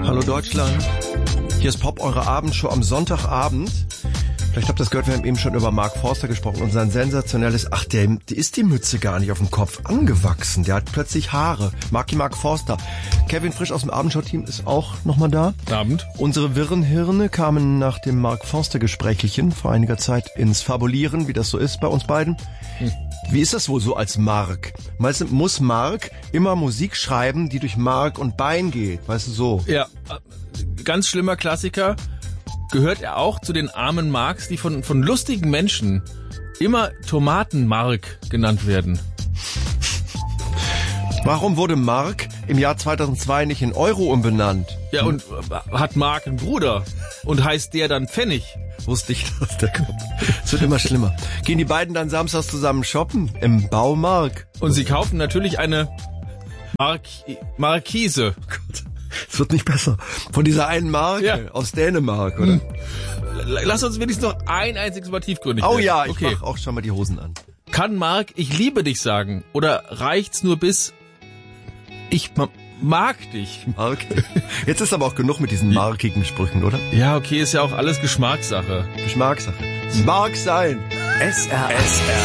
Hallo Deutschland, hier ist Pop, eure Abendshow am Sonntagabend. Vielleicht habt ihr das gehört, wir haben eben schon über Mark Forster gesprochen und sein sensationelles, der ist die Mütze gar nicht auf dem Kopf angewachsen, der hat plötzlich Haare. Mark Forster. Kevin Frisch aus dem Abendshow-Team ist auch nochmal da. Abend. Unsere wirren Hirne kamen nach dem Mark Forster-Gesprächchen vor einiger Zeit ins Fabulieren, wie das so ist bei uns beiden. Wie ist das wohl so als Mark? Muss Mark immer Musik schreiben, die durch Mark und Bein geht, weißt du so? Ja, ganz schlimmer Klassiker. Gehört er auch zu den armen Marks, die von lustigen Menschen immer Tomatenmark genannt werden. Warum wurde Mark im Jahr 2002 nicht in Euro umbenannt? Ja, und hat Mark einen Bruder und heißt der dann Pfennig? Wusste ich, dass der kommt. Es wird immer schlimmer. Gehen die beiden dann samstags zusammen shoppen? Im Baumarkt? Und sie kaufen natürlich eine Markise. Oh Gott. Es wird nicht besser. Von dieser einen Marke aus Dänemark, oder? Lass uns wenigstens noch ein einziges Mal tiefgründig werden. Oh ja, okay. Ich mach auch schon mal die Hosen an. Kann Mark ich liebe dich sagen? Oder reicht's nur bis ich mag dich? Mark. Jetzt ist aber auch genug mit diesen markigen Sprüchen, oder? Ja, okay, ist ja auch alles Geschmackssache. Es mag sein. SRSR.